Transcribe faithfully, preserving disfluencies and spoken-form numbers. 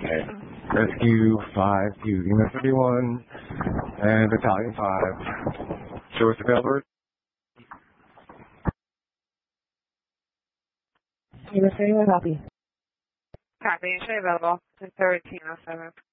Rescue five, Lima thirty-one, and Battalion five. Show us available. Lima thirty-one, copy. Copy. Show available. thirteen oh seven.